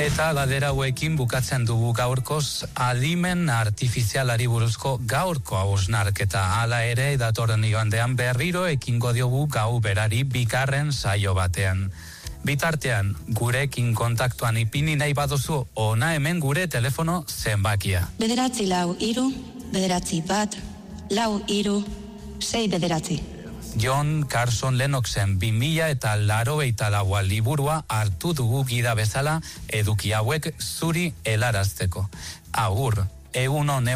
Eta galdera hauekin bukatzen dugu gaurkoz adimen artifizialari buruzko gaurko hausnarketa. Hala ere, datorren igandean berriro ekingo diogu gau berari bigarren saio batean. Bitartean, gurekin kontaktuan ipini nahi baduzu, ona hemen gure telefono zenbakia. 941-9-4-4-6. John Carson Lennoxen 2084 liburua hartu dugu gida bezala eduki hauek zuri helarazteko. Agur, egun on